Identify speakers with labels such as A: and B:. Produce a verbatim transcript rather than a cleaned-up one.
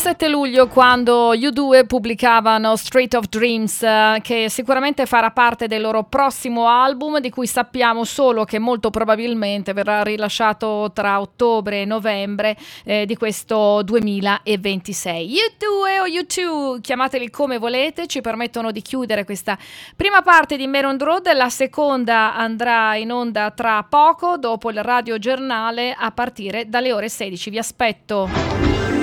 A: sette luglio, quando U due pubblicavano Street of Dreams, eh, che sicuramente farà parte del loro prossimo album, di cui sappiamo solo che molto probabilmente verrà rilasciato tra ottobre e novembre eh, di questo duemilaventisei. U due o U due, chiamateli come volete, ci permettono di chiudere questa prima parte di Main on the Road. La seconda andrà in onda tra poco, dopo il radiogiornale, a partire dalle ore sedici. Vi aspetto.